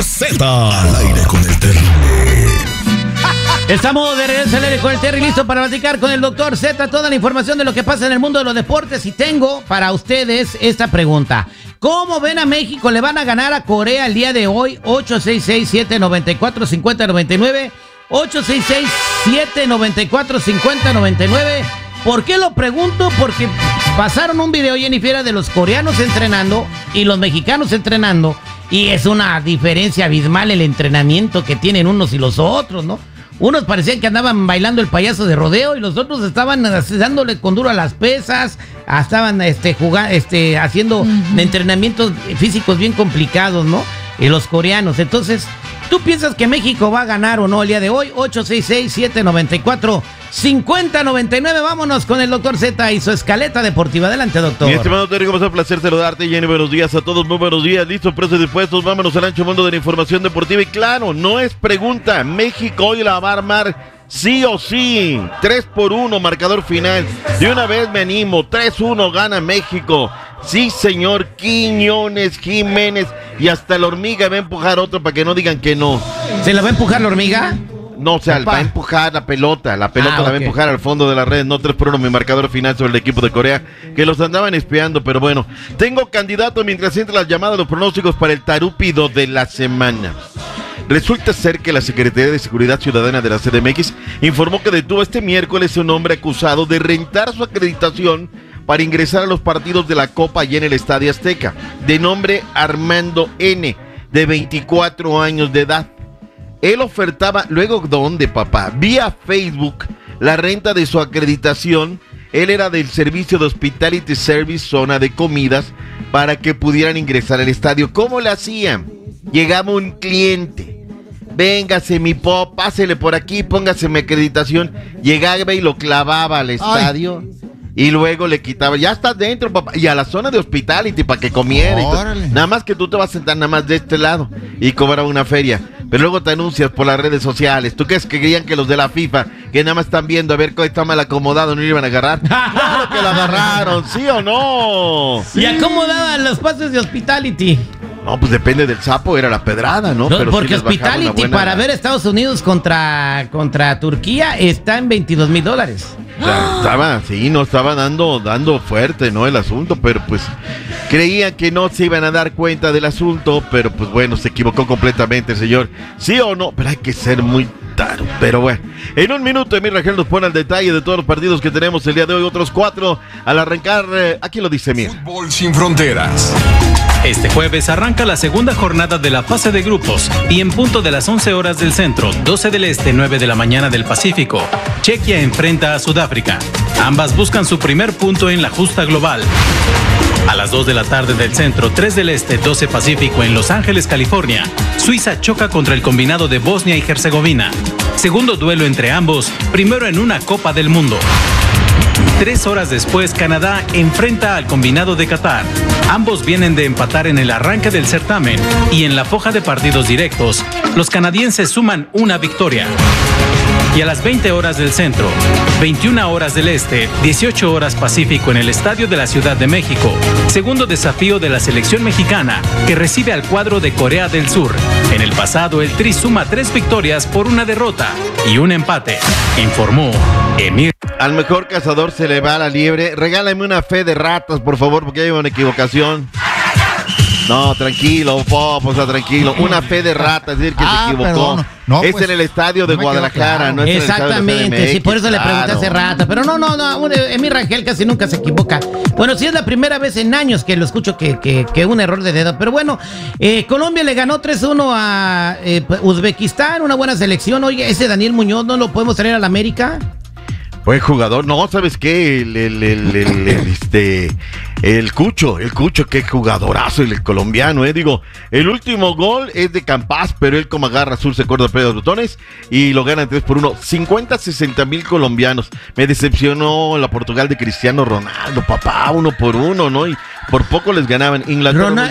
Z al aire con el terrible. Estamos de regreso al aire con el Terry, listo para platicar con el doctor Z toda la información de lo que pasa en el mundo de los deportes. Y tengo para ustedes esta pregunta: ¿cómo ven a México? ¿Le van a ganar a Corea el día de hoy? 866-794-5099 866-794-5099. ¿Por qué lo pregunto? Porque pasaron un video, Jennifer, de los coreanos entrenando y los mexicanos entrenando, y es una diferencia abismal el entrenamiento que tienen unos y los otros, ¿no? Unos parecían que andaban bailando el payaso de rodeo y los otros estaban dándole con duro a las pesas, estaban haciendo entrenamientos físicos bien complicados, ¿no? Y los coreanos. Entonces, ¿tú piensas que México va a ganar o no el día de hoy? 866-794-5099. Vámonos con el doctor Z y su escaleta deportiva. Adelante, doctor. Mi estimado Terry, como es un placer saludarte, Jenny. Buenos días a todos, muy buenos días. Listos, presos y dispuestos. Vámonos al ancho mundo de la información deportiva. Y claro, no es pregunta. México hoy la va a armar sí o sí. 3-1, marcador final. De una vez me animo. 3-1 gana México. Sí, señor. Quiñones, Jiménez y hasta la hormiga va a empujar otro para que no digan que no. ¿Se la va a empujar la hormiga? No, o sea, va a empujar la pelota la va a empujar al fondo de la red. No 3-1 mi marcador final sobre el equipo de Corea, que los andaban espiando, pero bueno. Tengo candidato mientras entra las llamadas, los pronósticos para el tarúpido de la semana. Resulta ser que la Secretaría de Seguridad Ciudadana de la CDMX informó que detuvo este miércoles a un hombre acusado de rentar su acreditación para ingresar a los partidos de la Copa allá en el Estadio Azteca, de nombre Armando N., de 24 años de edad. Él ofertaba, luego, ¿dónde, papá? Vía Facebook, la renta de su acreditación. Él era del servicio de Hospitality Service, zona de comidas, para que pudieran ingresar al estadio. ¿Cómo le hacían? Llegaba un cliente. Véngase, mi pop, pásele por aquí, póngase mi acreditación. Llegaba y lo clavaba al estadio. Ay. Y luego le quitaba, ya estás dentro, papá, y a la zona de Hospitality para que comiera. Nada más que tú te vas a sentar nada más de este lado y cobrar una feria. Pero luego te anuncias por las redes sociales. ¿Tú crees que creían que los de la FIFA, que nada más están viendo a ver cómo está mal acomodado, no lo iban a agarrar? Claro que lo agarraron, ¿sí o no? ¿Y a cómo daban los pases de Hospitality? No, pues depende del sapo, era la pedrada, ¿no? Pero porque sí Hospitality para ver Estados Unidos contra Turquía está en $22,000. O sea, estaba dando fuerte, ¿no? El asunto, pero pues creían que no se iban a dar cuenta del asunto, pero pues bueno, se equivocó completamente el señor. ¿Sí o no? Pero hay que ser muy taro, pero bueno. En un minuto, Emir Rangel nos pone al detalle de todos los partidos que tenemos el día de hoy, otros 4 al arrancar. Aquí lo dice Emir. Fútbol sin fronteras. Este jueves arranca la segunda jornada de la fase de grupos y en punto de las 11 horas del centro, 12 del este, 9 de la mañana del Pacífico, Chequia enfrenta a Sudáfrica. Ambas buscan su primer punto en la justa global. A las 2 de la tarde del centro, 3 del este, 12 Pacífico en Los Ángeles, California, Suiza choca contra el combinado de Bosnia y Herzegovina. Segundo duelo entre ambos, primero en una Copa del Mundo. 3 horas después, Canadá enfrenta al combinado de Qatar. Ambos vienen de empatar en el arranque del certamen y en la foja de partidos directos, los canadienses suman una victoria. Y a las 20 horas del centro, 21 horas del este, 18 horas Pacífico en el Estadio de la Ciudad de México, segundo desafío de la selección mexicana que recibe al cuadro de Corea del Sur. En el pasado, el Tri suma 3 victorias por una derrota y un empate, informó Emir. Al mejor cazador se le va la liebre. Regálame una fe de ratas, por favor, porque hay una equivocación. No, tranquilo, tranquilo. Una fe de ratas, es decir, que se equivocó. No, es pues, en el estadio de Guadalajara, no es en el estadio de Exactamente, sí, por eso le pregunté hace rato. Pero no, Emir Rangel casi nunca se equivoca. Bueno, sí es la primera vez en años que lo escucho que un error de dedo. Pero bueno, Colombia le ganó 3-1 a Uzbekistán, una buena selección. Oye, ese Daniel Muñoz, ¿no lo podemos traer a la América? Buen jugador, no, ¿sabes qué? El Cucho, qué jugadorazo el colombiano, digo, el último gol es de Campas, pero él como agarra azul se corta de los botones y lo ganan 3-1, 50-60 colombianos. Me decepcionó la Portugal de Cristiano Ronaldo, papá, 1-1, ¿no? Y por poco les ganaban. Inglaterra.